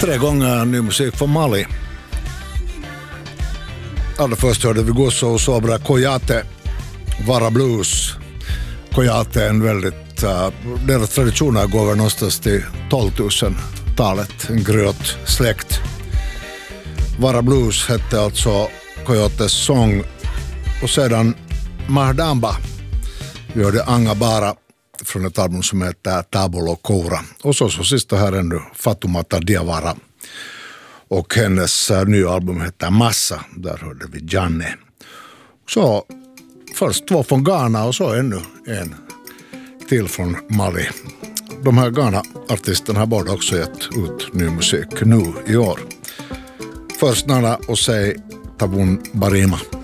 3 gånger ny musik från Mali. Allra först hörde vi Gusso och Sobra Koyate, Vara Blues. Koyate är en väldigt, deras traditioner går väl någonstans till 12 000-talet, en gröt släkt. Vara Blues hette alltså Koyates sång, och sedan Mahdamba gjorde Angabara från ett album som heter Tabolo Koura. Och så sista här ännu Fatoumata Diawara, och hennes nya album heter Massa. Där hörde vi Janne. Så först 2 från Ghana och så ännu en till från Mali. De här Ghana-artisterna har båda också gett ut ny musik nu i år. Först Nana och säg Tabun Barima.